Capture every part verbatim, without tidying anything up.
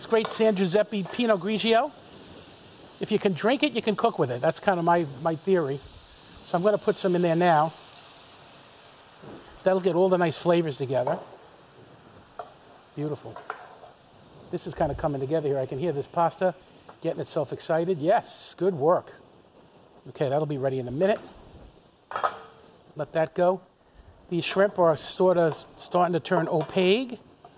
Great San Giuseppe Pinot Grigio. If you can drink it, you can cook with it. That's kind of my, my theory. So I'm going to put some in there now. That'll get all the nice flavors together. Beautiful. This is kind of coming together here. I can hear this pasta getting itself excited. Yes, good work. Okay, that'll be ready in a minute. Let that go. These shrimp are sort of starting to turn opaque.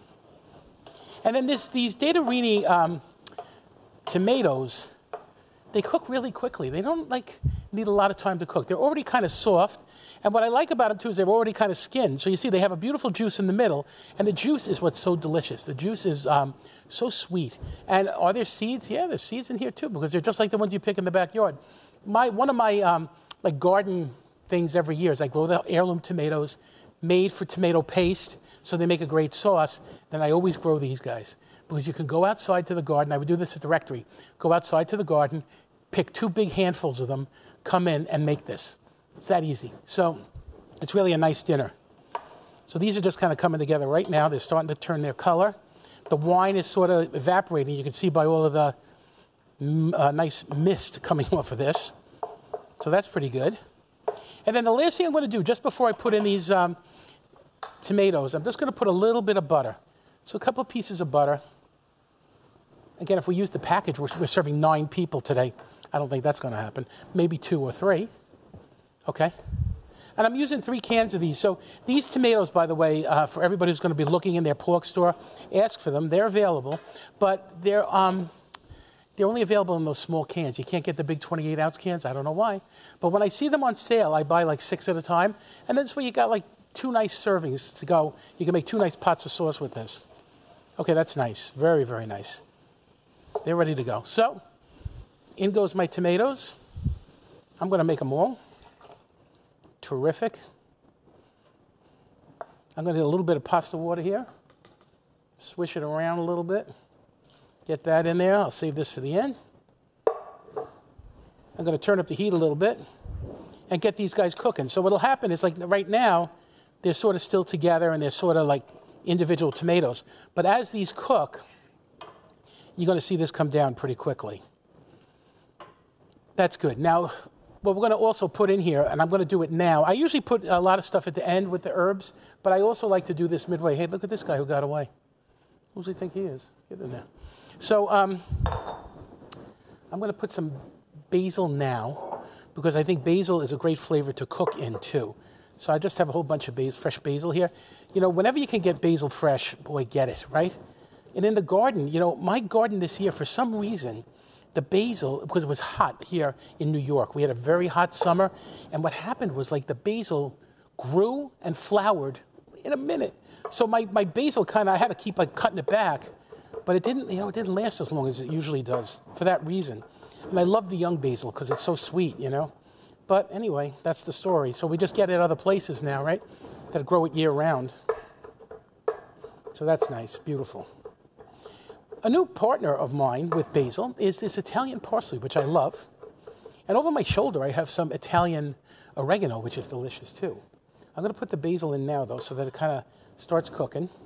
And then this, these Datarini um, tomatoes, they cook really quickly. They don't like need a lot of time to cook. They're already kind of soft. And what I like about them too is they're already kind of skinned. So you see they have a beautiful juice in the middle. And the juice is what's so delicious. The juice is um, so sweet. And are there seeds? Yeah, there's seeds in here too because they're just like the ones you pick in the backyard. My, one of my um, like garden things every year is I grow the heirloom tomatoes made for tomato paste. So they make a great sauce. Then I always grow these guys. Because you can go outside to the garden. I would do this at the rectory. Go outside to the garden, pick two big handfuls of them, come in and make this. It's that easy. So it's really a nice dinner. So these are just kind of coming together right now. They're starting to turn their color. The wine is sort of evaporating. You can see by all of the uh, nice mist coming off of this. So that's pretty good. And then the last thing I'm going to do, just before I put in these um, tomatoes, I'm just going to put a little bit of butter. So a couple of pieces of butter. Again, if we use the package, we're, we're serving nine people today. I don't think that's going to happen. Maybe two or three. Okay. And I'm using three cans of these. So these tomatoes, by the way, uh, for everybody who's going to be looking in their pork store, ask for them. They're available. But they're, um, they're only available in those small cans. You can't get the big twenty-eight ounce cans. I don't know why. But when I see them on sale, I buy like six at a time. And then this way you got like two nice servings to go. You can make two nice pots of sauce with this. Okay, that's nice. Very, very nice. They're ready to go. So, in goes my tomatoes. I'm going to make them all. Terrific. I'm going to do a little bit of pasta water here. Swish it around a little bit. Get that in there. I'll save this for the end. I'm going to turn up the heat a little bit and get these guys cooking. So what'll happen is like right now, they're sort of still together and they're sort of like individual tomatoes. But as these cook, you're going to see this come down pretty quickly. That's good. Now, what we're going to also put in here, and I'm going to do it now. I usually put a lot of stuff at the end with the herbs, but I also like to do this midway. Hey, look at this guy who got away. Who does he think he is? Get in there. So um, I'm going to put some basil now, because I think basil is a great flavor to cook in too. So I just have a whole bunch of basil, fresh basil here. You know, whenever you can get basil fresh, boy, get it, right? And in the garden, you know, my garden this year, for some reason, the basil, because it was hot here in New York, we had a very hot summer, and what happened was like the basil grew and flowered in a minute. So my, my basil kind of, I had to keep like cutting it back, but it didn't, you know, it didn't last as long as it usually does for that reason. And I love the young basil because it's so sweet, you know. But anyway, that's the story. So we just get it other places now, right, that grow it year round. So that's nice, beautiful. A new partner of mine with basil is this Italian parsley, which I love. And over my shoulder, I have some Italian oregano, which is delicious too. I'm going to put the basil in now, though, so that it kind of starts cooking.